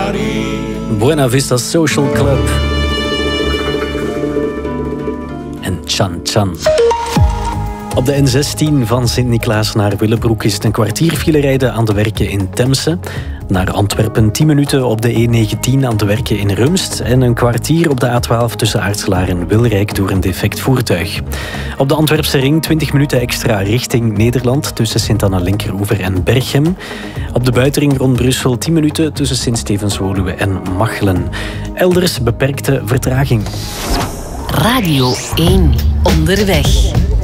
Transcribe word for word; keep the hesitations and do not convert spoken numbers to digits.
Buena Vista Social Club. En Chan Chan. Op de N zestien van Sint-Niklaas naar Willebroek is het een kwartier file rijden aan de werken in Temse. Naar Antwerpen tien minuten op de E negentien aan de werken in Rumst. En een kwartier op de A twaalf tussen Aartselaar en Wilrijk door een defect voertuig. Op de Antwerpse ring twintig minuten extra richting Nederland tussen Sint-Anna-Linkeroever en Berchem. Op de buitenring rond Brussel tien minuten tussen Sint-Stevens-Woluwe en Machelen. Elders beperkte vertraging. Radio één. Onderweg.